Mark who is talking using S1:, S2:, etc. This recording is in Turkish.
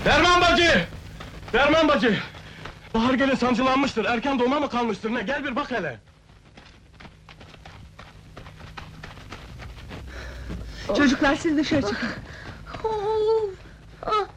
S1: Derman bacı! Derman bacı! Bahar gele sancılanmıştır, erken doğuma mı kalmıştır ne? Gel bir bak hele!
S2: Çocuklar siz dışarı çıkın.
S3: Of! Ah!